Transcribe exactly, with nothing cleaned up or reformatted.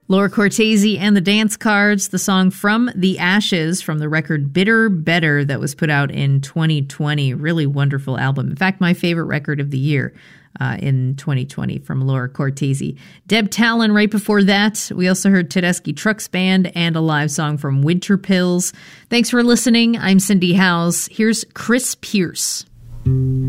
Laura Cortese and the Dance Cards, the song From the Ashes from the record Bitter Better that was put out in twenty twenty. Really wonderful album. In fact, my favorite record of the year uh, in twenty twenty from Laura Cortese. Deb Talon right before that. We also heard Tedeschi Trucks Band and a live song from Winter Pills. Thanks for listening. I'm Cindy Howes. Here's Chris Pierce.